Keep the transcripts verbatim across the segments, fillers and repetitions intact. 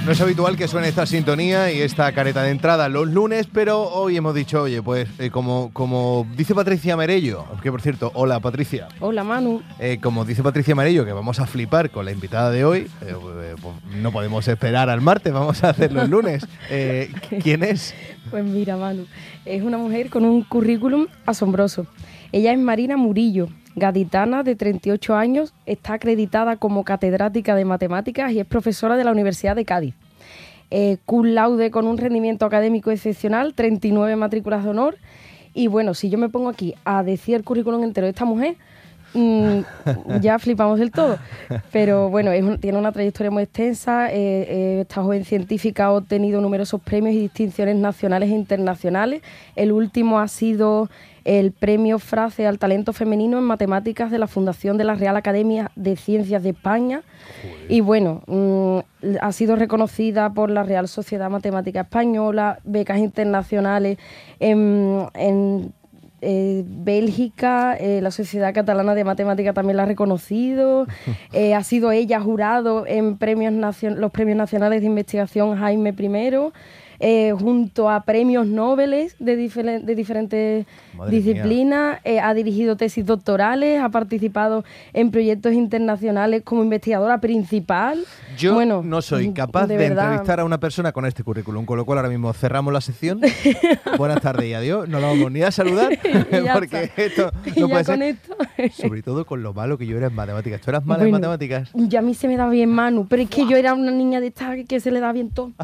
No es habitual que suene esta sintonía y esta careta de entrada los lunes, pero hoy hemos dicho, oye, pues eh, como, como dice Patricia Merello, que por cierto, hola Patricia. Hola Manu. Eh, como dice Patricia Merello, que vamos a flipar con la invitada de hoy, eh, eh, pues no podemos esperar al martes, vamos a hacerlo el lunes. Eh, ¿Quién es? Pues mira, Manu, es una mujer con un currículum asombroso. Ella es Marina Murillo, gaditana de treinta y ocho años, está acreditada como catedrática de matemáticas y es profesora de la Universidad de Cádiz. Eh, cum laude con un rendimiento académico excepcional, treinta y nueve matrículas de honor. Y bueno, si yo me pongo aquí a decir el currículum entero de esta mujer, mmm, ya flipamos del todo. Pero bueno, es un, tiene una trayectoria muy extensa. Eh, eh, esta joven científica ha obtenido numerosos premios y distinciones nacionales e internacionales. El último ha sido el premio Frase al talento femenino en matemáticas de la Fundación de la Real Academia de Ciencias de España. Joder. Y bueno, mmm, ha sido reconocida por la Real Sociedad Matemática Española, becas internacionales en, en eh, Bélgica, eh, la Sociedad Catalana de Matemática también la ha reconocido. Eh, ha sido ella jurado en premios nacion- los premios nacionales de investigación Jaime I. Eh, junto a premios Nobel de, difer- de diferentes Madre disciplinas, eh, ha dirigido tesis doctorales, ha participado en proyectos internacionales como investigadora principal. Yo bueno, no soy capaz de, de entrevistar a una persona con este currículum, con lo cual ahora mismo cerramos la sección. Buenas tardes y adiós. No la vamos ni a saludar porque está. Esto no puede ser. Esto. Sobre todo con lo malo que yo era en matemáticas. ¿Tú eras mala bueno, en matemáticas? Ya a mí se me da bien, Manu, pero es que wow. yo era una niña de esta que se le da bien todo.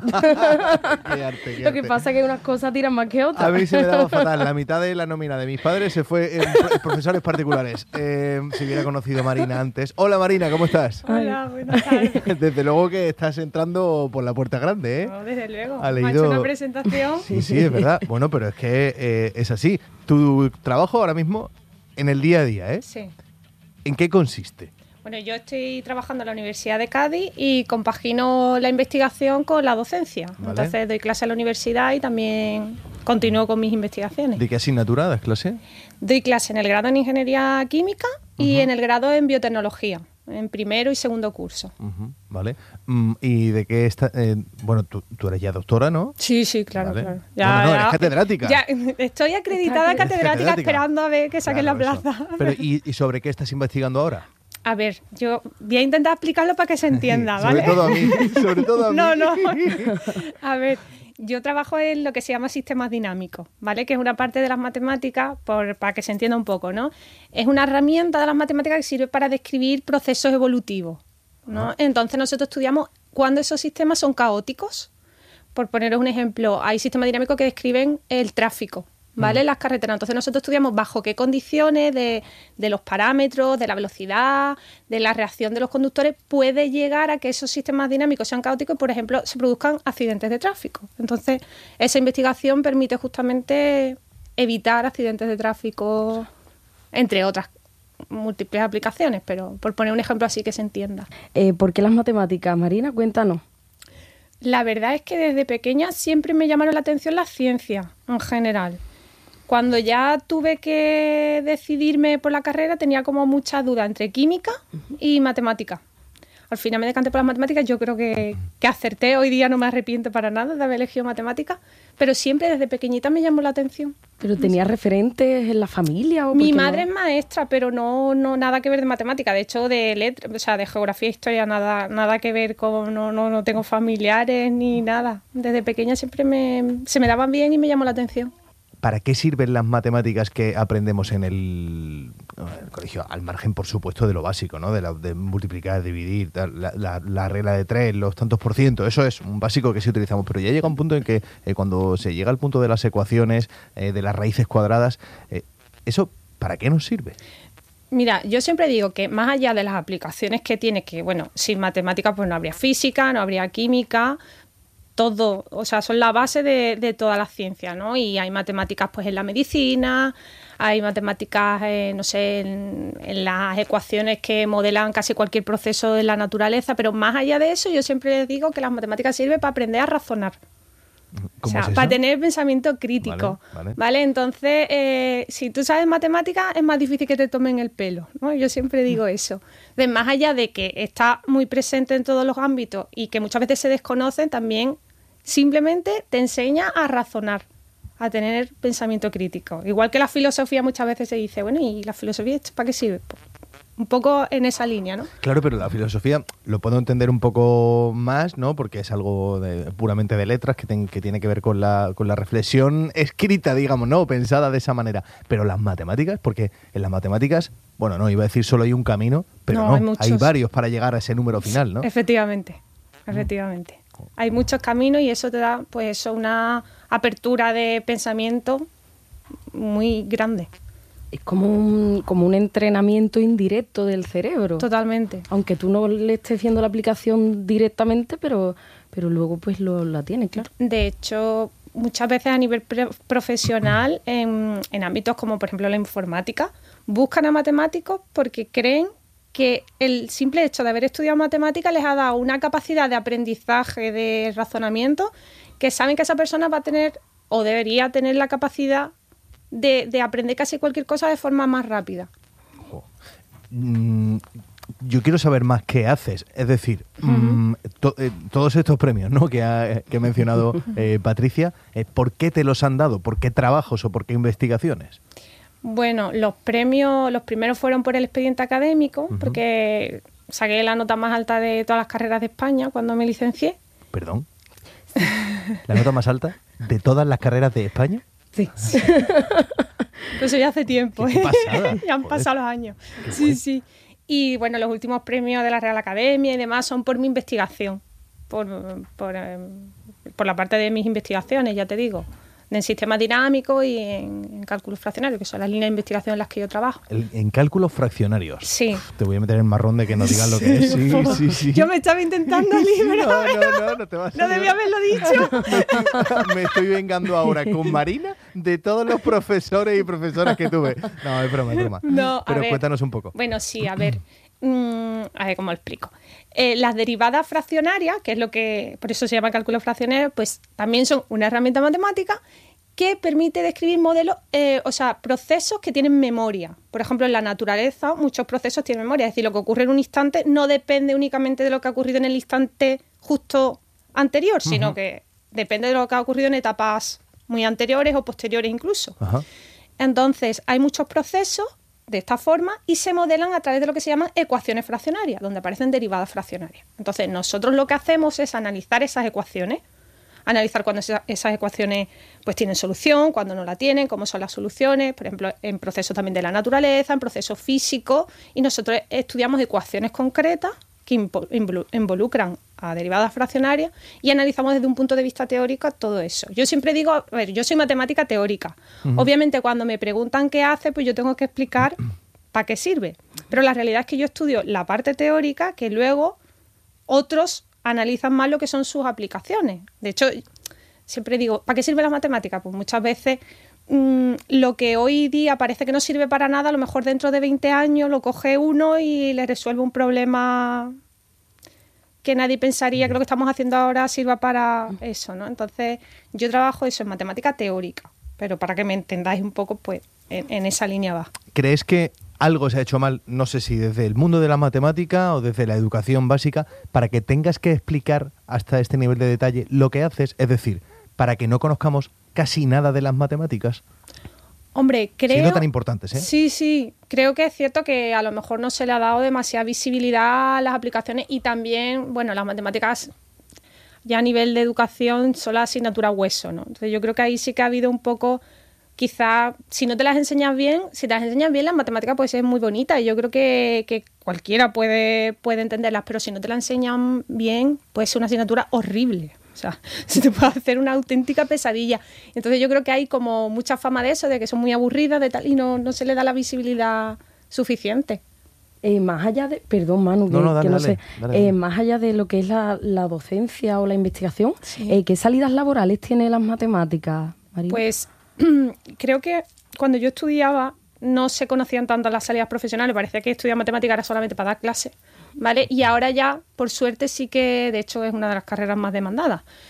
Arte, Lo que pasa es que unas cosas tiran más que otras. A mí se me daba fatal. La mitad de la nómina de mis padres se fue en profesores particulares. Eh, si hubiera conocido a Marina antes. Hola Marina, ¿cómo estás? Hola, buenas tardes. Desde luego que estás entrando por la puerta grande, ¿eh? No, desde luego. Ha leído... Me ha hecho una presentación. Sí, sí, es verdad. Bueno, pero es que eh, es así. Tu trabajo ahora mismo en el día a día, ¿eh? Sí. ¿En qué consiste? Bueno, yo estoy trabajando en la Universidad de Cádiz y compagino la investigación con la docencia. Vale. Entonces doy clase en la universidad y también continúo con mis investigaciones. ¿De qué asignatura das clase? Doy clase en el grado en Ingeniería Química y uh-huh. en el grado en Biotecnología, en primero y segundo curso. Uh-huh. Vale. Mm, ¿Y de qué está? Eh, bueno, tú, tú eres ya doctora, ¿no? Sí, sí, claro, vale. claro. Ya, bueno, no, eres catedrática. Ya, estoy acreditada está catedrática, catedrática esperando a ver que saquen claro, la plaza. Pero, ¿y, ¿y sobre qué estás investigando ahora? A ver, yo voy a intentar explicarlo para que se entienda, ¿vale? Sobre todo a mí, sobre todo a mí. No, no. A ver, yo trabajo en lo que se llama sistemas dinámicos, ¿vale? Que es una parte de las matemáticas, por, para que se entienda un poco, ¿no? Es una herramienta de las matemáticas que sirve para describir procesos evolutivos, ¿no? Ah. Entonces nosotros estudiamos cuando esos sistemas son caóticos. Por poneros un ejemplo, hay sistemas dinámicos que describen el tráfico, ¿vale? Mm. Las carreteras. Entonces nosotros estudiamos bajo qué condiciones de, de los parámetros, de la velocidad, de la reacción de los conductores puede llegar a que esos sistemas dinámicos sean caóticos y, por ejemplo, se produzcan accidentes de tráfico. Entonces, esa investigación permite justamente evitar accidentes de tráfico, entre otras múltiples aplicaciones, pero por poner un ejemplo así que se entienda. Eh, ¿Por qué las matemáticas, Marina? Cuéntanos. La verdad es que desde pequeña siempre me llamaron la atención las ciencias en general. Cuando ya tuve que decidirme por la carrera tenía como mucha duda entre química y matemática. Al final me decanté por las matemáticas, yo creo que, que acerté, hoy día no me arrepiento para nada de haber elegido matemáticas, pero siempre desde pequeñita me llamó la atención. ¿Pero tenías referentes en la familia? ¿O Mi madre no? es maestra, pero no, no nada que ver de matemática, de hecho de letra, o sea, de geografía e historia, nada, nada que ver con, no, no, no tengo familiares ni nada. Desde pequeña siempre me, se me daban bien y me llamó la atención. ¿Para qué sirven las matemáticas que aprendemos en el, en el colegio? Al margen, por supuesto, de lo básico, ¿no? De, la, de multiplicar, dividir, la, la, la regla de tres, los tantos por ciento. Eso es un básico que sí utilizamos. Pero ya llega un punto en que eh, cuando se llega al punto de las ecuaciones, eh, de las raíces cuadradas, eh, ¿eso para qué nos sirve? Mira, yo siempre digo que más allá de las aplicaciones que tiene, que bueno, sin matemáticas pues no habría física, no habría química, todo, o sea, son la base de, de todas las ciencias, ¿no? Y hay matemáticas pues en la medicina, hay matemáticas, eh, no sé, en, en las ecuaciones que modelan casi cualquier proceso de la naturaleza, pero más allá de eso yo siempre les digo que las matemáticas sirven para aprender a razonar. O sea, es para eso? tener pensamiento crítico, Vale, ¿vale? vale. Entonces, eh, si tú sabes matemáticas, es más difícil que te tomen el pelo, ¿no? Yo siempre digo eso. De más allá de que está muy presente en todos los ámbitos y que muchas veces se desconocen, también simplemente te enseña a razonar, a tener pensamiento crítico. Igual que la filosofía muchas veces se dice, bueno, ¿y la filosofía para qué sirve? Pues, un poco en esa línea, ¿no? Claro, pero la filosofía lo puedo entender un poco más, ¿no? Porque es algo de- puramente de letras que, ten- que tiene que ver con la, con la reflexión escrita, digamos, ¿no? Pensada de esa manera. Pero las matemáticas, porque en las matemáticas, bueno, no, iba a decir solo hay un camino, pero No, no, hay hay, muchos. varios para llegar a ese número final, ¿no? Efectivamente, efectivamente. Hay muchos caminos y eso te da, pues eso, una apertura de pensamiento muy grande. Es como un, como un entrenamiento indirecto del cerebro. Totalmente. Aunque tú no le estés viendo la aplicación directamente, pero, pero luego pues lo, la tienes, claro. De hecho, muchas veces a nivel pre- profesional, en, en ámbitos como por ejemplo la informática, buscan a matemáticos porque creen que el simple hecho de haber estudiado matemáticas les ha dado una capacidad de aprendizaje, de razonamiento, que saben que esa persona va a tener o debería tener la capacidad de, de aprender casi cualquier cosa de forma más rápida. Mm, yo quiero saber más qué haces. Es decir, mm, to- eh, todos estos premios, ¿no? que, ha, que ha mencionado eh, Patricia, eh, ¿por qué te los han dado? ¿Por qué trabajos o por qué investigaciones? Bueno, los premios, los primeros fueron por el expediente académico, Ujú. porque saqué la nota más alta de todas las carreras de España cuando me licencié. ¿Perdón? ¿La nota más alta de todas las carreras de España? Sí. Pero eso ya hace tiempo, Qué ¿eh? pasada, Ya han joder. pasado los años. Qué Sí, guay. sí. Y bueno, los últimos premios de la Real Academia y demás son por mi investigación, por, por, eh, por la parte de mis investigaciones, ya te digo, en sistemas dinámicos y en, en cálculos fraccionarios, que son las líneas de investigación en las que yo trabajo. El- en cálculos fraccionarios. Sí. Uf, te voy a meter en marrón de que no digas lo que es. Sí, sí, sí. Yo me estaba intentando liberar. No, no, no, no te vas a No debía haberlo dicho. Me estoy vengando ahora con Marina de todos los profesores y profesoras que tuve. No, es broma, es broma. No, a Pero ver. cuéntanos un poco. Bueno, sí, a ver. Mm, a ver cómo lo explico. Eh, las derivadas fraccionarias, que es lo que por eso se llama cálculo fraccionario, pues también son una herramienta matemática que permite describir modelos, eh, o sea, procesos que tienen memoria. Por ejemplo, en la naturaleza muchos procesos tienen memoria, es decir, lo que ocurre en un instante no depende únicamente de lo que ha ocurrido en el instante justo anterior, sino Ujú. que depende de lo que ha ocurrido en etapas muy anteriores o posteriores incluso. Ajá. Entonces, hay muchos procesos de esta forma y se modelan a través de lo que se llaman ecuaciones fraccionarias, donde aparecen derivadas fraccionarias. Entonces, nosotros lo que hacemos es analizar esas ecuaciones, analizar cuando esa- esas ecuaciones pues tienen solución, cuando no la tienen, cómo son las soluciones, por ejemplo, en procesos también de la naturaleza, en procesos físicos, y nosotros estudiamos ecuaciones concretas que impo- involu- involucran a derivadas fraccionarias y analizamos desde un punto de vista teórico todo eso. Yo siempre digo, a ver, yo soy matemática teórica. Obviamente cuando me preguntan qué hace, pues yo tengo que explicar para qué sirve. Pero la realidad es que yo estudio la parte teórica que luego otros analizan más lo que son sus aplicaciones. De hecho, siempre digo, ¿para qué sirve la matemática? Pues muchas veces mmm, lo que hoy día parece que no sirve para nada, a lo mejor dentro de veinte años lo coge uno y le resuelve un problema que nadie pensaría que lo que estamos haciendo ahora sirva para eso, ¿no? Entonces, yo trabajo eso en matemática teórica, pero para que me entendáis un poco, pues en, en esa línea va. ¿Crees que algo se ha hecho mal, no sé si desde el mundo de la matemática o desde la educación básica, para que tengas que explicar hasta este nivel de detalle lo que haces? Es decir, para que no conozcamos casi nada de las matemáticas. Hombre, creo... Siendo tan importantes, ¿eh? Sí, sí. Creo que es cierto que a lo mejor no se le ha dado demasiada visibilidad a las aplicaciones y también, bueno, las matemáticas ya a nivel de educación son la asignatura hueso, ¿no? Entonces yo creo que ahí sí que ha habido un poco, quizá, si no te las enseñas bien, si te las enseñas bien, las matemáticas puede ser muy bonita y yo creo que, que cualquiera puede, puede entenderlas, pero si no te las enseñan bien, puede ser una asignatura horrible. O sea, se te puede hacer una auténtica pesadilla. Entonces yo creo que hay como mucha fama de eso, de que son muy aburridas de tal, y no, no se le da la visibilidad suficiente. Eh, más allá de, perdón Manu, que No, no, no, dale, que no dale, sé, dale, eh, dale. más allá de lo que es la, la docencia o la investigación, Sí. eh, ¿qué salidas laborales tiene las matemáticas, Marina? Pues creo que cuando yo estudiaba no se conocían tanto las salidas profesionales, parecía que estudiar matemática era solamente para dar clases, ¿vale? Y ahora ya, por suerte, sí que de hecho es una de las carreras más demandadas.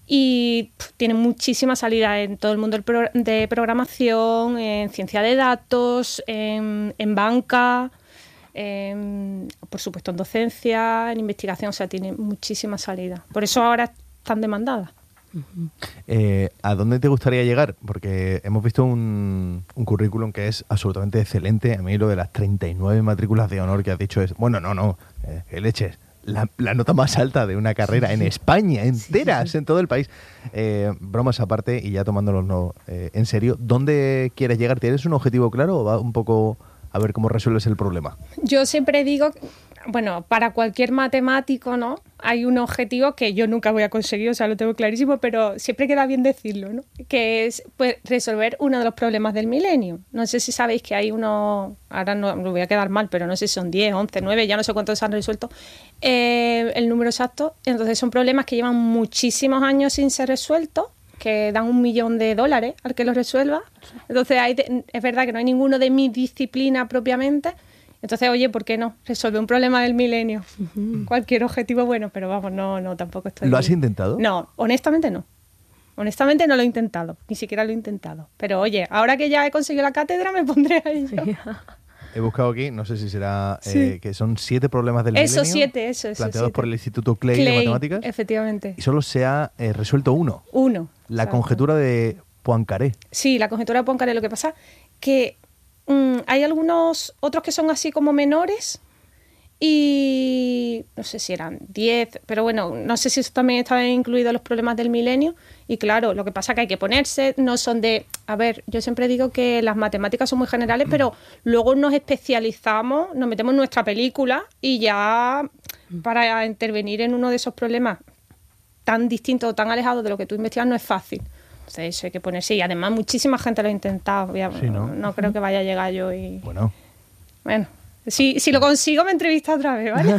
y pff, tiene muchísima salida en todo el mundo del pro- de programación, en ciencia de datos, en, en banca, en, por supuesto en docencia, en investigación, o sea, tiene muchísima salida. Por eso ahora es tan demandada. Eh, ¿A dónde te gustaría llegar? Porque hemos visto un, un currículum que es absolutamente excelente. A mí lo de las treinta y nueve matrículas de honor que has dicho es... Bueno, no, no, eh, que leches. La, la nota más alta de una carrera en España, enteras, en todo el país. Eh, bromas aparte, y ya tomándolos no, eh, en serio, ¿dónde quieres llegar? ¿Tienes un objetivo claro o va un poco a ver cómo resuelves el problema? Yo siempre digo, bueno, para cualquier matemático, ¿no? Hay un objetivo que yo nunca voy a conseguir, o sea, lo tengo clarísimo, pero siempre queda bien decirlo, ¿no? Que es pues, resolver uno de los problemas del milenio. No sé si sabéis que hay uno, ahora no me voy a quedar mal, pero no sé si son diez, once, nueve, ya no sé cuántos se han resuelto, eh, el número exacto. Entonces son problemas que llevan muchísimos años sin ser resueltos, que dan un millón de dólares al que los resuelva. Entonces hay de, es verdad que no hay ninguno de mi disciplina propiamente. Entonces, oye, ¿por qué no? Resolver un problema del milenio. Uh-huh. Cualquier objetivo bueno, pero vamos, no, no, tampoco estoy... ¿Lo has intentado? No, honestamente no. Honestamente no lo he intentado, ni siquiera lo he intentado. Pero oye, ahora que ya he conseguido la cátedra me pondré a ello. Sí. He buscado aquí, no sé si será, sí. eh, que son siete problemas del eso, milenio. Siete, eso, eso, planteados siete. por el Instituto Clay, Clay de Matemáticas. Efectivamente. Y solo se ha eh, resuelto uno. Uno. La exacto. conjetura de Poincaré. Sí, la conjetura de Poincaré. Lo que pasa que mmm, hay algunos otros que son así como menores y no sé si eran diez, pero bueno, no sé si eso también estaba incluido en los problemas del milenio. Y claro, lo que pasa que hay que ponerse, no son de... A ver, yo siempre digo que las matemáticas son muy generales, pero luego nos especializamos, nos metemos en nuestra película y ya para intervenir en uno de esos problemas tan distintos o tan alejados de lo que tú investigas no es fácil. Entonces eso hay que ponerse. Y además muchísima gente lo ha intentado. Sí, ¿no? No creo que vaya a llegar yo y... Bueno. Bueno. Si, si lo consigo, me entrevista otra vez, ¿vale?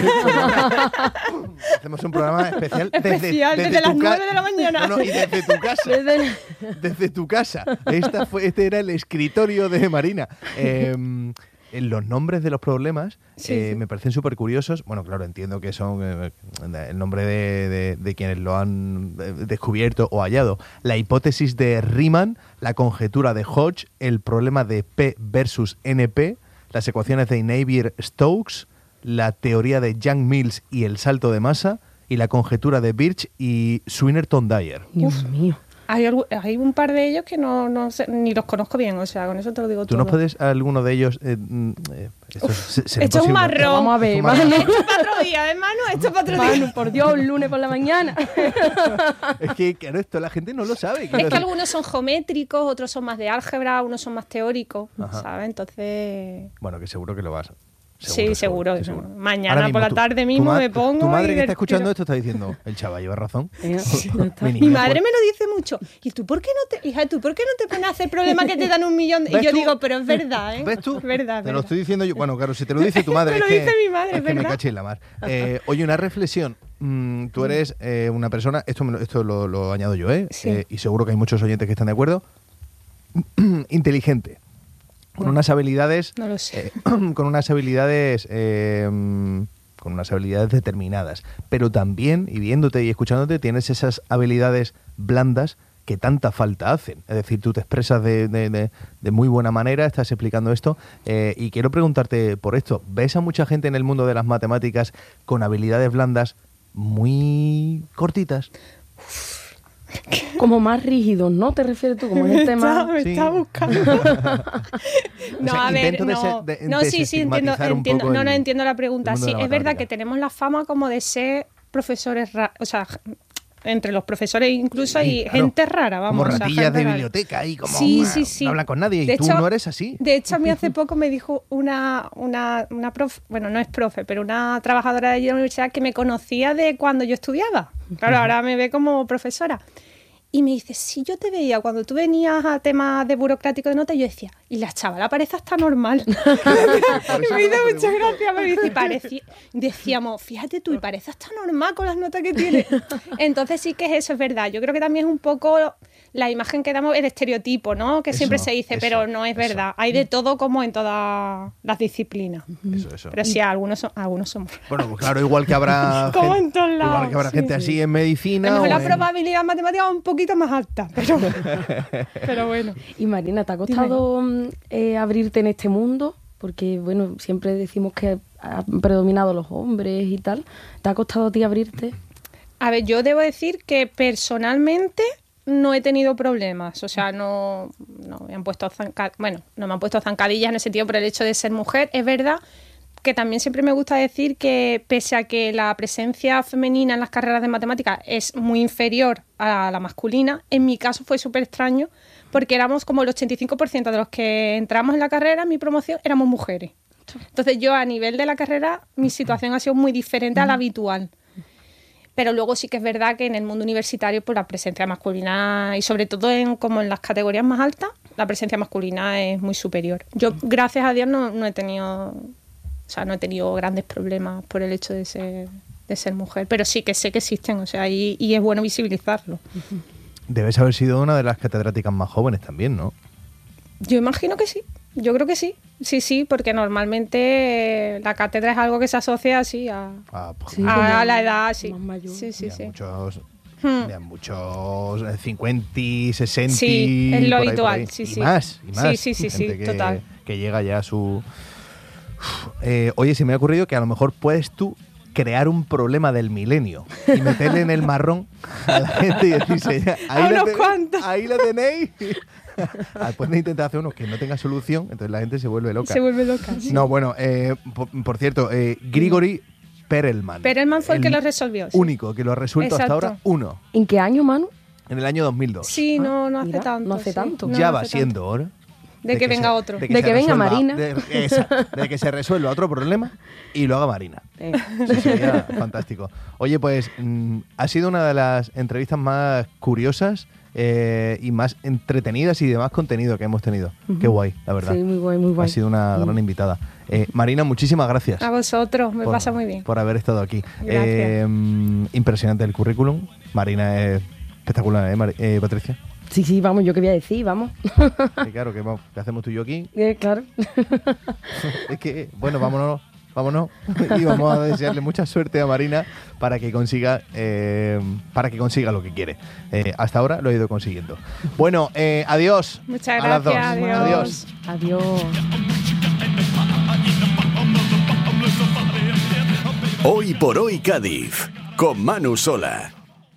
Hacemos un programa especial desde, especial, desde, desde las ca- nueve de la mañana. No, no, y desde tu casa. Desde, desde tu casa. Esta fue, este era el escritorio de Marina. Eh, en los nombres de los problemas sí, eh, sí. me parecen súper curiosos. Bueno, claro, entiendo que son eh, el nombre de, de, de quienes lo han descubierto o hallado. La hipótesis de Riemann, la conjetura de Hodge, el problema de P versus N P, las ecuaciones de Navier-Stokes, la teoría de Young-Mills y el salto de masa, y la conjetura de Birch y Swinnerton-Dyer. Dios mío. Hay, hay un par de ellos que no, no sé, ni los conozco bien, o sea, con eso te lo digo ¿Tú todo. ¿Tú nos puedes, alguno de ellos... Eh, eh, esto Uf, es, esto es un marrón. Vamos a ver, Manu. Esto es para otro día, ¿eh, Manu? Esto es para otro día. Manu, por Dios, un lunes por la mañana. Es que, claro, esto la gente no lo sabe. Es que decir. Algunos son geométricos, otros son más de álgebra, unos son más teóricos, Ajá. ¿sabes? Entonces... Bueno, que seguro que lo vas... Seguro, sí, seguro. seguro, seguro. Mañana mismo, por la tarde mismo tu, tu me pongo. Tu madre y que está escuchando esto está diciendo, el chaval lleva razón. Sí, Mi, Mi madre pues... me lo dice mucho. ¿Y tú por qué no te, hija, tú por qué no te pones a hacer problemas que te dan un millón? Y yo tú? digo, pero es verdad, ¿eh? ¿Ves tú? Es verdad, te verdad. lo estoy diciendo yo. Bueno, claro, si te lo dice tu madre. me lo es dice que, mi madre, es es que verdad. me caché en la mar. Eh, oye, una reflexión. Mm, tú eres eh, una persona, esto, me lo, esto lo, lo añado yo, ¿eh? Sí. eh? Y seguro que hay muchos oyentes que están de acuerdo. Inteligente. Con bueno, unas habilidades no lo sé. eh, con unas habilidades eh, con unas habilidades determinadas, pero también, y viéndote y escuchándote, tienes esas habilidades blandas que tanta falta hacen. Es decir, tú te expresas de, de, de, de muy buena manera, estás explicando esto, eh, y quiero preguntarte por esto. ¿Ves a mucha gente en el mundo de las matemáticas con habilidades blandas muy cortitas? Como más rígidos, ¿no? ¿Te refieres tú? Como gente más... Me sí. está buscando. no, o sea, a ver, no. De, de, no, sí, sí, entiendo, entiendo no, no entiendo la pregunta. Sí, es verdad que tenemos la fama como de ser profesores, ra- o sea, entre los profesores incluso hay sí, claro. gente rara, vamos. Como ratillas o sea, de rara. biblioteca y como sí, una, sí, sí. no hablan con nadie y de tú hecho, no eres así. De hecho, a mí hace poco me dijo una, una, una profe, bueno, no es profe, pero una trabajadora de allí de la universidad que me conocía de cuando yo estudiaba. Claro, ahora me ve como profesora. Y me dice, si yo te veía cuando tú venías a temas de burocrático de nota, yo decía, y la chavala parece hasta normal. Y me hizo mucha gracia, me dice, parecía, decíamos, fíjate tú, y parece hasta normal con las notas que tiene. Entonces sí que es eso, es verdad. Yo creo que también es un poco la imagen que damos, el estereotipo, ¿no? Que Eso, siempre se dice, eso, pero no es eso. verdad. Hay de todo como en todas las disciplinas. Eso, eso. Pero sí, algunos, son, algunos somos. Bueno, pues claro, igual que habrá Como gente, en todos lados. igual que habrá Sí, gente sí. así en A medicina. lo mejor o la en- probabilidad matemática es un poquito más alta, pero, pero bueno. Y Marina, ¿te ha costado mm, eh, abrirte en este mundo? Porque, bueno, siempre decimos que han predominado los hombres y tal. ¿Te ha costado a ti abrirte? A ver, yo debo decir que personalmente no he tenido problemas. O sea, no, no me han puesto zanca- bueno, no me han puesto zancadillas en ese sentido por el hecho de ser mujer. Es verdad que también siempre me gusta decir que pese a que la presencia femenina en las carreras de matemáticas es muy inferior a la masculina, en mi caso fue súper extraño porque éramos como el ochenta y cinco por ciento de los que entramos en la carrera, en mi promoción, éramos mujeres. Entonces yo a nivel de la carrera mi situación ha sido muy diferente a la habitual. Pero luego sí que es verdad que en el mundo universitario pues la presencia masculina y sobre todo en como en las categorías más altas, la presencia masculina es muy superior. Yo, gracias a Dios, no, no he tenido, o sea, no he tenido grandes problemas por el hecho de ser, de ser mujer, pero sí que sé que existen, o sea, y, y es bueno visibilizarlo. Debes haber sido una de las catedráticas más jóvenes también, ¿no? Yo imagino que sí, yo creo que sí, sí, sí, porque normalmente eh, la cátedra es algo que se asocia así a, Ah, pues, Sí, a, como a la edad, sí. más mayor. Sí, sí, mira, sí. muchos, Hmm. mira, muchos eh, cincuenta, sesenta, Sí, es lo por ahí, por habitual, ahí. sí, y sí. más, y más. Sí, sí, sí, sí, Gente que, total. que llega ya a su... Uf, eh, oye, se me ha ocurrido que a lo mejor puedes tú crear un problema del milenio y meterle en el marrón a la gente y decirse, ya, ahí, A la unos tenéis, cuantos. ahí la tenéis. Después de intentar hacer uno que no tenga solución, entonces la gente se vuelve loca. Se vuelve loca. Sí. No, bueno, eh, por, por cierto, eh, Grigori Perelman. Perelman fue el que lo resolvió, sí. Único que lo ha resuelto hasta Exacto. ahora, uno, ¿En qué año, Manu? en el año dos mil dos. Sí, no, no hace mira, tanto. no hace sí. tanto. No, ya no va hace siendo tanto. hora. De que venga se- otro. De se que venga resuelva- Marina. De, esa, de que se resuelva otro problema y lo haga Marina. Eh, Eso sería fantástico. Oye, pues mm, ha sido una de las entrevistas más curiosas eh, y más entretenidas y de más contenido que hemos tenido. Qué guay, la verdad. Sí, muy guay, muy guay. Ha sido una Mm. gran invitada. Eh, Marina, muchísimas gracias. A vosotros, me por- pasa muy bien. Por haber estado aquí. Gracias. Eh, mm, impresionante el currículum. Marina es espectacular, ¿eh, Mari- eh, Patricia? Sí, sí, vamos, yo qué voy a decir, vamos. Sí, claro, que vamos, ¿qué hacemos tú y yo aquí? Eh, claro. Es que, bueno, vámonos, vámonos. Y vamos a desearle mucha suerte a Marina para que consiga eh, para que consiga lo que quiere. Eh, hasta ahora lo he ido consiguiendo. Bueno, eh, adiós. Muchas a las dos. gracias, adiós. Adiós. Adiós. Hoy por hoy Cádiz, con Manu Sola.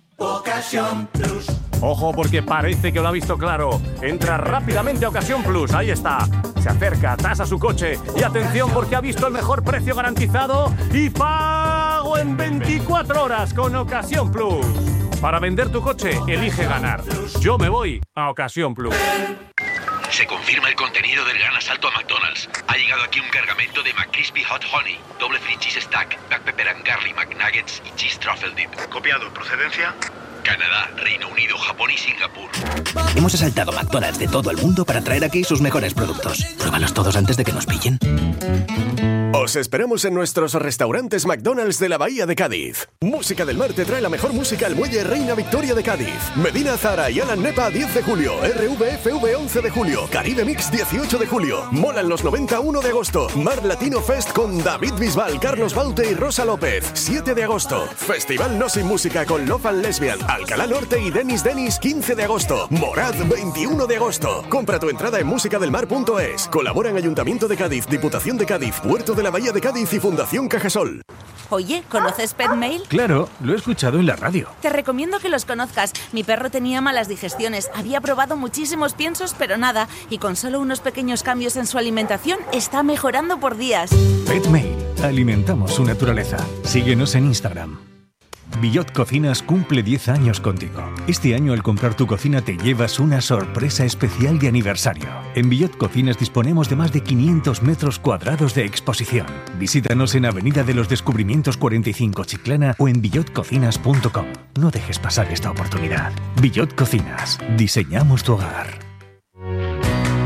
Ojo porque parece que lo ha visto claro. Entra rápidamente a Ocasión Plus, ahí está. Se acerca, tasa su coche y atención porque ha visto el mejor precio garantizado y pago en veinticuatro horas con Ocasión Plus. Para vender tu coche, elige ganar. Yo me voy a Ocasión Plus. Se confirma el contenido del gran asalto a McDonald's. Ha llegado aquí un cargamento de McCrispy Hot Honey, doble free cheese stack, black pepper and garlic McNuggets y cheese truffle dip. Copiado. ¿Procedencia? Canadá, Reino Unido, Japón y Singapur. Hemos asaltado McDonald's de todo el mundo para traer aquí sus mejores productos. Pruébalos todos antes de que nos pillen. Os esperamos en nuestros restaurantes McDonald's de la Bahía de Cádiz. Música del Mar te trae la mejor música al Muelle Reina Victoria de Cádiz. Medina Zara y Alan Nepa diez de julio. R V F V once de julio. Caribe Mix dieciocho de julio. Molan los noventa uno de agosto. Mar Latino Fest con David Bisbal, Carlos Baute y Rosa López siete de agosto. Festival No Sin Música con Love and Lesbian, Alcalá Norte y Denis Denis quince de agosto. Morad veintiuno de agosto. Compra tu entrada en musicadelmar punto es. Colaboran Ayuntamiento de Cádiz, Diputación de Cádiz, Puerto de la Bahía de Cádiz y Fundación Cajasol. Oye, ¿conoces Petmail? Claro, lo he escuchado en la radio. Te recomiendo que los conozcas. Mi perro tenía malas digestiones, había probado muchísimos piensos, pero nada, y con solo unos pequeños cambios en su alimentación está mejorando por días. Petmail. Alimentamos su naturaleza. Síguenos en Instagram. Billot Cocinas cumple diez años contigo. Este año al comprar tu cocina te llevas una sorpresa especial de aniversario. En Billot Cocinas disponemos de más de quinientos metros cuadrados de exposición. Visítanos en Avenida de los Descubrimientos cuarenta y cinco Chiclana o en billot cocinas punto com. No dejes pasar esta oportunidad. Billot Cocinas. Diseñamos tu hogar.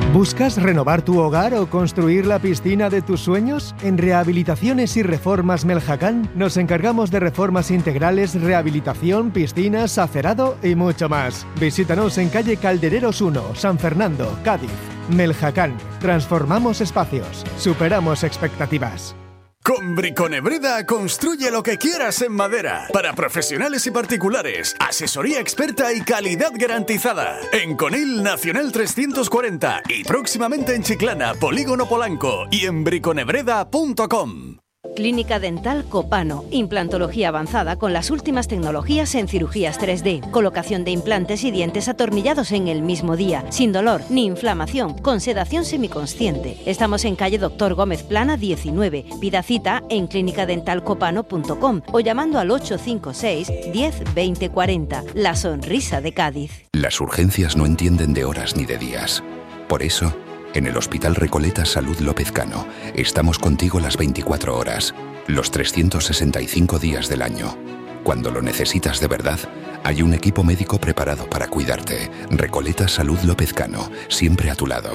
¿Buscas renovar tu hogar o construir la piscina de tus sueños? En Rehabilitaciones y Reformas Meljacán nos encargamos de reformas integrales, rehabilitación, piscinas, acerado y mucho más. Visítanos en calle Caldereros uno, San Fernando, Cádiz. Meljacán. Transformamos espacios. Superamos expectativas. Con Briconebreda construye lo que quieras en madera. Para profesionales y particulares, asesoría experta y calidad garantizada. En Conil Nacional trescientos cuarenta y próximamente en Chiclana, Polígono Polanco y en briconebreda punto com. Clínica Dental Copano. Implantología avanzada con las últimas tecnologías en cirugías tres D. Colocación de implantes y dientes atornillados en el mismo día. Sin dolor ni inflamación. Con sedación semiconsciente. Estamos en calle Doctor Gómez Plana diecinueve. Pida cita en clínica dental copano punto com o llamando al ocho cinco seis, diez, veinte, cuarenta. La sonrisa de Cádiz. Las urgencias no entienden de horas ni de días. Por eso, en el Hospital Recoleta Salud López Cano, estamos contigo las veinticuatro horas, los trescientos sesenta y cinco días del año. Cuando lo necesitas de verdad, hay un equipo médico preparado para cuidarte. Recoleta Salud López Cano, siempre a tu lado.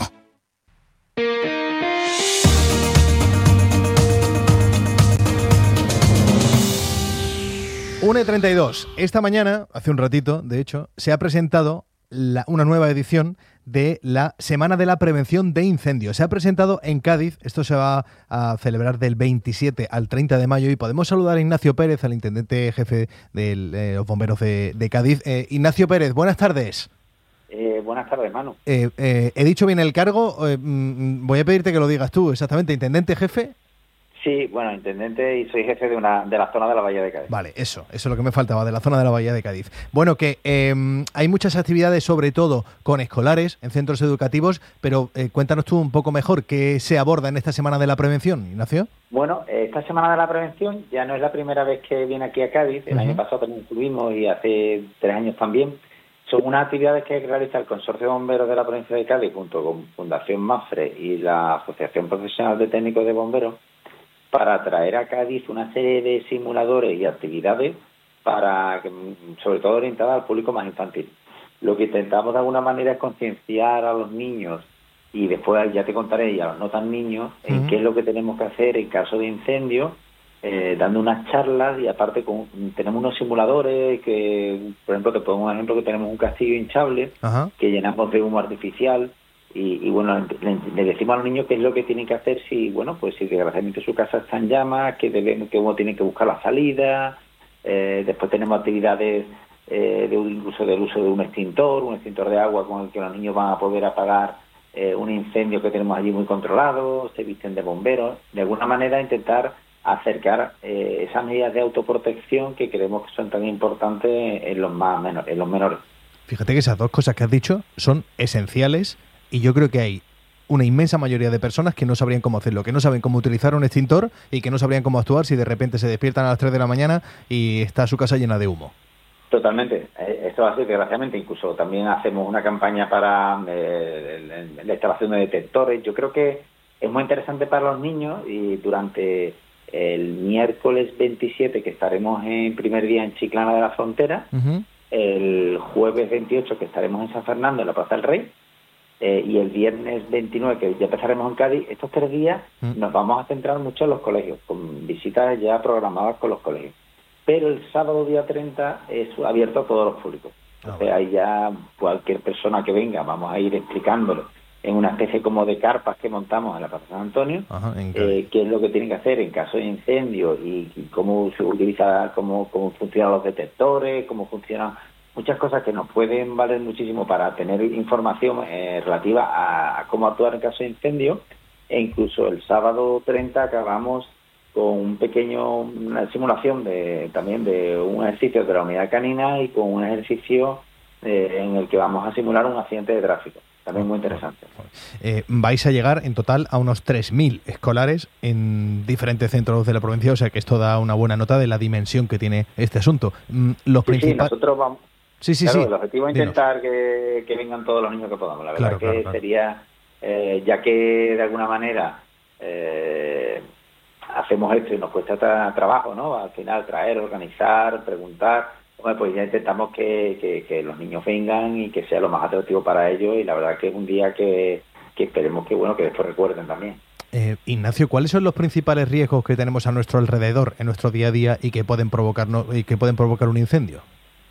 una y treinta y dos. Esta mañana, hace un ratito, de hecho, se ha presentado la, una nueva edición de la Semana de la Prevención de Incendios. Se ha presentado en Cádiz, esto se va a celebrar del veintisiete al treinta de mayo y podemos saludar a Ignacio Pérez, al intendente jefe de eh, los bomberos de, de Cádiz. Eh, Ignacio Pérez, buenas tardes. Eh, buenas tardes, Manu. Eh, eh, ¿He dicho bien el cargo? Eh, mm, voy a pedirte que lo digas tú, exactamente, intendente jefe. Sí, bueno, intendente y soy jefe de una de la zona de la Bahía de Cádiz. Vale, eso, eso es lo que me faltaba, de la zona de la Bahía de Cádiz. Bueno, que eh, hay muchas actividades, sobre todo con escolares en centros educativos, pero eh, cuéntanos tú un poco mejor qué se aborda en esta Semana de la Prevención, Ignacio. Bueno, esta Semana de la Prevención ya no es la primera vez que viene aquí a Cádiz, el uh-huh. año pasado también estuvimos y hace tres años también. Son unas actividades que realiza el Consorcio de Bomberos de la Provincia de Cádiz junto con Fundación MAFRE y la Asociación Profesional de Técnicos de Bomberos, para traer a Cádiz una serie de simuladores y actividades para, sobre todo orientadas al público más infantil. Lo que intentamos de alguna manera es concienciar a los niños y después ya te contaré y a los no tan niños uh-huh. en qué es lo que tenemos que hacer en caso de incendio, eh, dando unas charlas y aparte con, tenemos unos simuladores que, por ejemplo, te pongo un ejemplo que tenemos un castillo hinchable uh-huh. que llenamos de humo artificial. Y, y bueno, le, le decimos a los niños qué es lo que tienen que hacer si, bueno, pues si desgraciadamente su casa está en llamas, que deben, que uno tiene que buscar la salida. Eh, después tenemos actividades eh, de incluso del uso de un extintor, un extintor de agua con el que los niños van a poder apagar eh, un incendio que tenemos allí muy controlado, se visten de bomberos. De alguna manera intentar acercar eh, esas medidas de autoprotección que creemos que son tan importantes en los más menores, en los menores. Fíjate que esas dos cosas que has dicho son esenciales. Y yo creo que hay una inmensa mayoría de personas que no sabrían cómo hacerlo, que no saben cómo utilizar un extintor y que no sabrían cómo actuar si de repente se despiertan a las tres de la mañana y está su casa llena de humo. Totalmente. Esto va a ser, desgraciadamente, incluso también hacemos una campaña para eh, la instalación de detectores. Yo creo que es muy interesante para los niños y durante el miércoles veintisiete, que estaremos en primer día en Chiclana de la Frontera, uh-huh. el jueves veintiocho, que estaremos en San Fernando, en la Plaza del Rey, Eh, y el viernes veintinueve, que ya empezaremos en Cádiz, estos tres días mm. nos vamos a centrar mucho en los colegios, con visitas ya programadas con los colegios. Pero el sábado día treinta es abierto a todos los públicos. Entonces ah, ahí ya cualquier persona que venga, vamos a ir explicándolo en una especie como de carpas que montamos en la Plaza San Antonio, Ajá, eh, qué es lo que tienen que hacer en caso de incendio y, y cómo se utiliza, cómo, cómo funcionan los detectores, cómo funcionan muchas cosas que nos pueden valer muchísimo para tener información eh, relativa a, a cómo actuar en caso de incendio. E incluso el sábado treinta acabamos con un pequeño una simulación de también de un ejercicio de la unidad canina y con un ejercicio eh, en el que vamos a simular un accidente de tráfico. También muy interesante. Eh, vais a llegar en total a unos tres mil escolares en diferentes centros de la provincia, o sea que esto da una buena nota de la dimensión que tiene este asunto. Los sí, principales... sí, nosotros vamos... Sí, sí, claro, sí. El objetivo es intentar que, que vengan todos los niños que podamos. La verdad claro, que claro, claro. sería, eh, ya que de alguna manera eh, hacemos esto y nos cuesta tra- trabajo, ¿no? Al final traer, organizar, preguntar, bueno, pues ya intentamos que, que, que los niños vengan y que sea lo más atractivo para ellos. Y la verdad que es un día que, que esperemos que bueno que después recuerden también. Eh, Ignacio, ¿cuáles son los principales riesgos que tenemos a nuestro alrededor en nuestro día a día y que pueden provocarnos y que pueden provocar un incendio?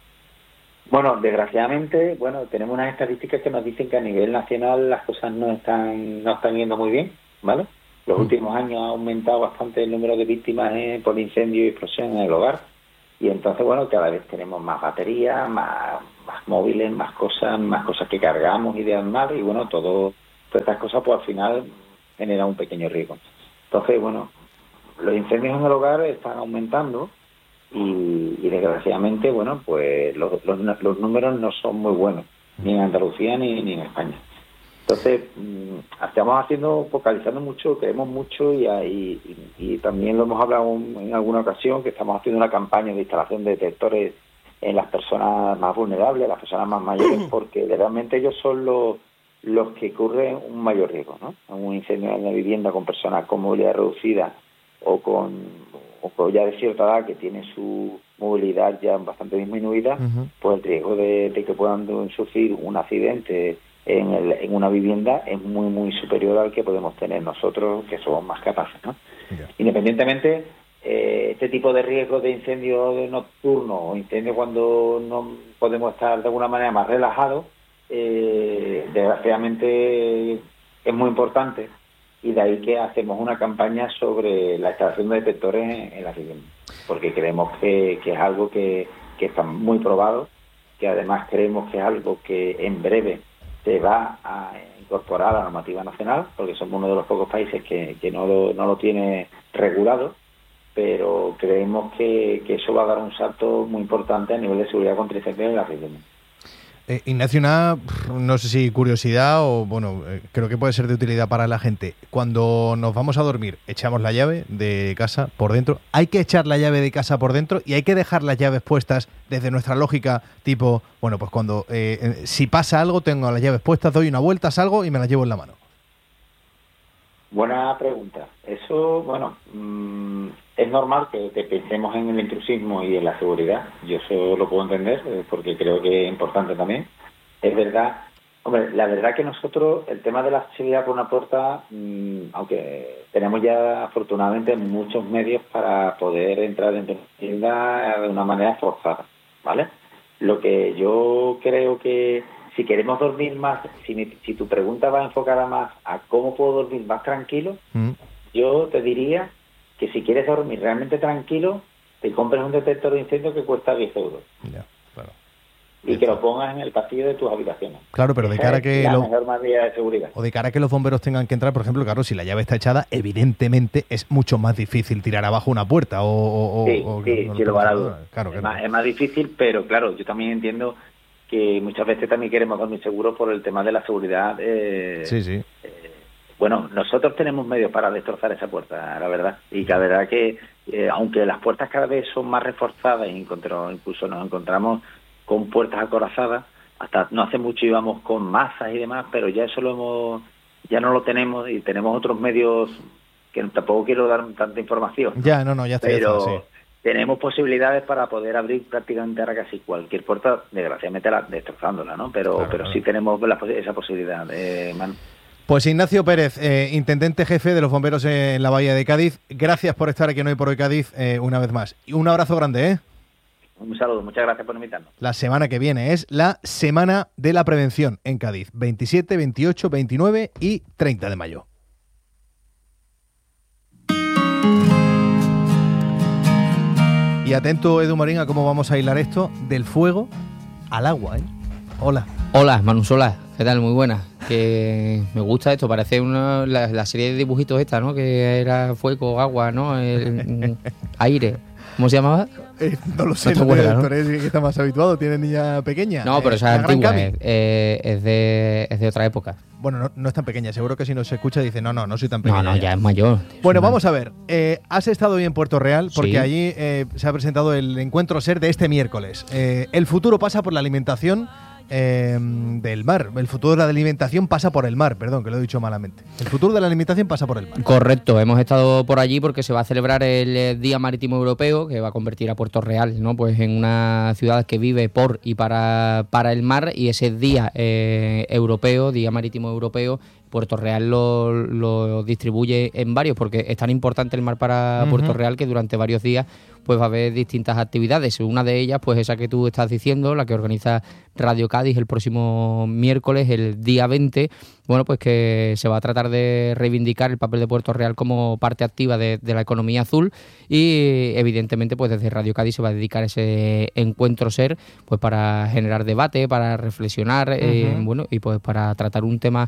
Bueno, desgraciadamente, bueno, tenemos unas estadísticas que nos dicen que a nivel nacional las cosas no están no están yendo muy bien, ¿vale? Los mm. últimos años ha aumentado bastante el número de víctimas eh, por incendio y explosión en el hogar, y entonces, bueno, cada vez tenemos más baterías, más, más móviles, más cosas, más cosas que cargamos y demás, y bueno, todo, todas estas cosas pues al final generan un pequeño riesgo. Entonces, bueno, los incendios en el hogar están aumentando, Y, y desgraciadamente, bueno, pues los, los, los números no son muy buenos, ni en Andalucía ni, ni en España. Entonces, mmm, estamos haciendo, focalizando mucho, creemos mucho y, y, y también lo hemos hablado en alguna ocasión, que estamos haciendo una campaña de instalación de detectores en las personas más vulnerables, las personas más mayores, porque realmente ellos son los, los que corren un mayor riesgo, ¿no? Un incendio en la vivienda con personas con movilidad reducida o con... o ya de cierta edad que tiene su movilidad ya bastante disminuida, uh-huh. pues el riesgo de, de que puedan sufrir un accidente en, el, en una vivienda es muy, muy superior al que podemos tener nosotros, que somos más capaces, ¿no? Yeah. Independientemente, eh, este tipo de riesgo de incendio nocturno o incendio cuando no podemos estar de alguna manera más relajados, eh, desgraciadamente es muy importante. Y de ahí que hacemos una campaña sobre la instalación de detectores en, en la vivienda, porque creemos que, que es algo que, que está muy probado, que además creemos que es algo que en breve se va a incorporar a la normativa nacional, porque somos uno de los pocos países que, que no, lo, no lo tiene regulado, pero creemos que, que eso va a dar un salto muy importante a nivel de seguridad contra incendios en la vivienda. Eh, Ignacio, una, no sé si curiosidad o, bueno, eh, creo que puede ser de utilidad para la gente. Cuando nos vamos a dormir, echamos la llave de casa por dentro. ¿Hay que echar la llave de casa por dentro y hay que dejar las llaves puestas desde nuestra lógica? Tipo, bueno, pues cuando, eh, si pasa algo, tengo las llaves puestas, doy una vuelta, salgo y me las llevo en la mano. Buena pregunta. Eso, bueno, mmm, es normal que, que pensemos en el intrusismo y en la seguridad. Yo eso lo puedo entender eh, porque creo que es importante también. Es verdad, hombre, la verdad que nosotros, el tema de la accesibilidad por una puerta, mmm, aunque tenemos ya afortunadamente muchos medios para poder entrar dentro de la tienda de una manera forzada, ¿vale? Lo que yo creo que si queremos dormir más, si, mi, si tu pregunta va enfocada más a cómo puedo dormir más tranquilo, mm. yo te diría que si quieres dormir realmente tranquilo, te compres un detector de incendio que cuesta diez euros. Ya, claro. Y que lo pongas en el pasillo de tus habitaciones. Claro, pero de Esa cara a que... la lo... mejor medida de seguridad. O de cara a que los bomberos tengan que entrar, por ejemplo, claro, si la llave está echada, evidentemente es mucho más difícil tirar abajo una puerta o... o sí, o, sí, no sí, lo va a claro, claro. Es, más, es más difícil, pero claro, yo también entiendo que muchas veces también queremos dormir seguros por el tema de la seguridad. Eh, sí, sí. Eh, bueno, nosotros tenemos medios para destrozar esa puerta, la verdad. Y la verdad que, eh, aunque las puertas cada vez son más reforzadas, e incluso nos encontramos con puertas acorazadas, hasta no hace mucho íbamos con masas y demás, pero ya eso lo hemos, ya no lo tenemos y tenemos otros medios que tampoco quiero dar tanta información. Ya, no, no, ya está. Pero ya está, sí. Tenemos posibilidades para poder abrir prácticamente ahora casi cualquier puerta, desgraciadamente la, destrozándola, ¿no? Pero, claro, pero claro. sí tenemos la, esa posibilidad, eh, man. Pues Ignacio Pérez, eh, intendente jefe de los bomberos en la Bahía de Cádiz, gracias por estar aquí en Hoy por Hoy Cádiz eh, una vez más. Y un abrazo grande, ¿eh? Un saludo, muchas gracias por invitarnos. La semana que viene es la Semana de la Prevención en Cádiz, veintisiete, veintiocho, veintinueve y treinta de mayo. Y atento, Edu Marín, a cómo vamos a hilar esto del fuego al agua, ¿eh? Hola. Hola, Manu Solá. ¿Qué tal? Muy buena. Que me gusta esto, parece una, la, la serie de dibujitos esta, ¿no? Que era fuego, agua, ¿no? El, aire. ¿Cómo se llamaba? Eh, no lo sé, no, no, ¿no? Tú eres que está más habituado, tienes niña pequeña. No, pero eh, esa es antigua, es, eh, es, de, es de otra época. Bueno, no, no es tan pequeña, seguro que si nos escucha dice, no, no, no soy tan pequeña. No, no, ya, ya es mayor. Bueno, vamos a ver, eh, has estado hoy en Puerto Real porque sí. allí eh, se ha presentado el encuentro SER de este miércoles. Eh, el futuro pasa por la alimentación eh, del mar, el futuro de la alimentación pasa por el mar, perdón, que lo he dicho malamente. El futuro de la alimentación pasa por el mar. Correcto, hemos estado por allí porque se va a celebrar el Día Marítimo Europeo, que va a convertir a Puerto Real, ¿no? Pues en una ciudad que vive por y para, para el mar, y ese Día eh, Europeo, Día Marítimo Europeo, Puerto Real lo, lo distribuye en varios, porque es tan importante el mar para uh-huh. Puerto Real que durante varios días pues va a haber distintas actividades. Una de ellas, pues esa que tú estás diciendo, la que organiza Radio Cádiz el próximo miércoles, el día veinte, bueno, pues que se va a tratar de reivindicar el papel de Puerto Real como parte activa de, de la economía azul, y evidentemente pues desde Radio Cádiz se va a dedicar ese encuentro SER pues para generar debate, para reflexionar, uh-huh. eh, bueno, y pues para tratar un tema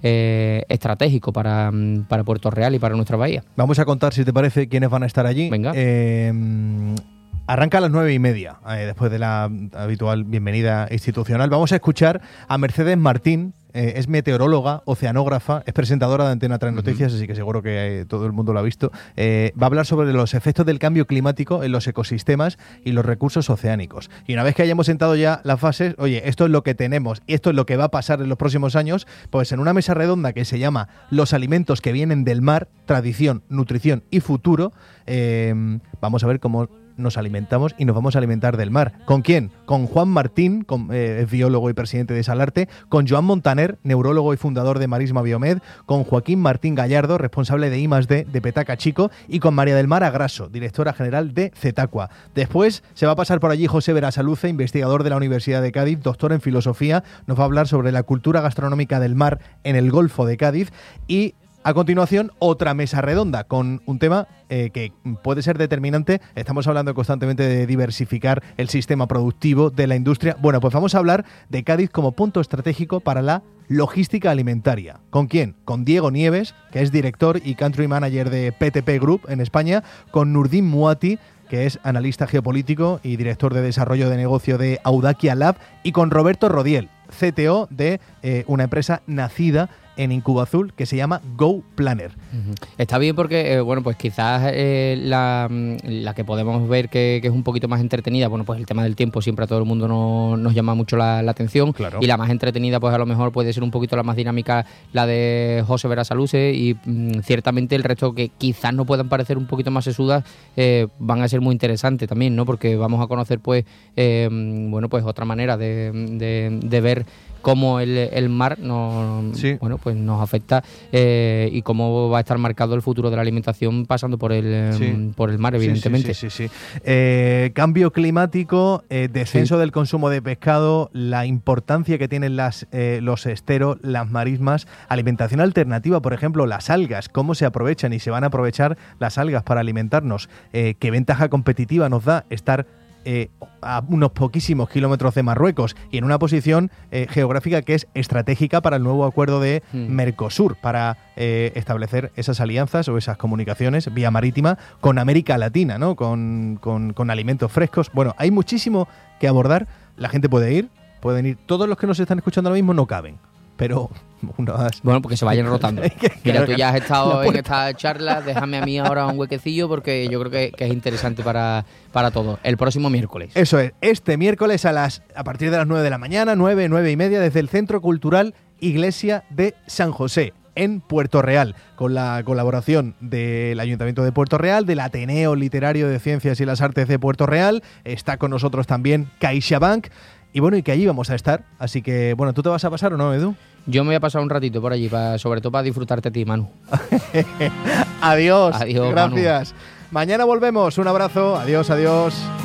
eh, estratégico para, para Puerto Real y para nuestra bahía. Vamos a contar, si te parece, quiénes van a estar allí. Venga. Eh, Arranca a las nueve y media, eh, después de la habitual bienvenida institucional. Vamos a escuchar a Mercedes Martín, eh, es meteoróloga, oceanógrafa, es presentadora de Antena tres Noticias, uh-huh. así que seguro que eh, todo el mundo lo ha visto. Eh, va a hablar sobre los efectos del cambio climático en los ecosistemas y los recursos oceánicos. Y una vez que hayamos sentado ya las fases, oye, esto es lo que tenemos y esto es lo que va a pasar en los próximos años, pues en una mesa redonda que se llama Los alimentos que vienen del mar, tradición, nutrición y futuro, eh, vamos a ver cómo nos alimentamos y nos vamos a alimentar del mar. ¿Con quién? Con Juan Martín, con, eh, es biólogo y presidente de Salarte, con Joan Montaner, neurólogo y fundador de Marisma Biomed, con Joaquín Martín Gallardo, responsable de I más D de Petaca Chico, y con María del Mar Agraso, directora general de Cetacua. Después se va a pasar por allí José Berasaluce, investigador de la Universidad de Cádiz, doctor en filosofía, nos va a hablar sobre la cultura gastronómica del mar en el Golfo de Cádiz, y a continuación, otra mesa redonda con un tema eh, que puede ser determinante. Estamos hablando constantemente de diversificar el sistema productivo de la industria. Bueno, pues vamos a hablar de Cádiz como punto estratégico para la logística alimentaria. ¿Con quién? Con Diego Nieves, que es director y country manager de P T P Group en España, con Nurdin Muati, que es analista geopolítico y director de desarrollo de negocio de Audacia Lab, y con Roberto Rodiel, C T O de eh, una empresa nacida en Incubazul que se llama Go Planner. Uh-huh. Está bien porque, eh, bueno, pues quizás eh, la, la que podemos ver que, que es un poquito más entretenida, bueno, pues el tema del tiempo siempre a todo el mundo no, nos llama mucho la, la atención, claro. Y la más entretenida pues a lo mejor puede ser un poquito la más dinámica, la de José Berasaluce, y mm, ciertamente el resto que quizás no puedan parecer un poquito más sesudas eh, van a ser muy interesantes también, ¿no? Porque vamos a conocer pues, eh, bueno, pues otra manera de, de, de ver cómo el, el mar nos, sí. bueno, pues nos afecta eh, y cómo va a estar marcado el futuro de la alimentación pasando por el, sí. por el mar, evidentemente. Sí, sí, sí, sí, sí. Eh, cambio climático, eh, descenso sí. del consumo de pescado, la importancia que tienen las, eh, los esteros, las marismas, alimentación alternativa, por ejemplo, las algas, cómo se aprovechan y se van a aprovechar las algas para alimentarnos, eh, qué ventaja competitiva nos da estar Eh, a unos poquísimos kilómetros de Marruecos y en una posición eh, geográfica que es estratégica para el nuevo acuerdo de mm. Mercosur, para eh, establecer esas alianzas o esas comunicaciones vía marítima con América Latina, ¿no? Con, con, con alimentos frescos. Bueno, hay muchísimo que abordar. La gente puede ir, pueden ir. Todos los que nos están escuchando ahora mismo no caben, pero unas... Bueno, porque se vayan rotando. Mira, tú ya has estado en esta charla, déjame a mí ahora un huequecillo porque yo creo que, que es interesante para, para todos. El próximo miércoles. Eso es, este miércoles a las a partir de las nueve de la mañana, nueve, nueve y media, desde el Centro Cultural Iglesia de San José, en Puerto Real, con la colaboración del Ayuntamiento de Puerto Real, del Ateneo Literario de Ciencias y las Artes de Puerto Real. Está con nosotros también CaixaBank. Y bueno, y que allí vamos a estar. Así que, bueno, ¿tú te vas a pasar o no, Edu? Yo me voy a pasar un ratito por allí, para, sobre todo para disfrutarte a ti, Manu. Adiós. Adiós, gracias. Manu. Mañana volvemos. Un abrazo. Adiós, adiós.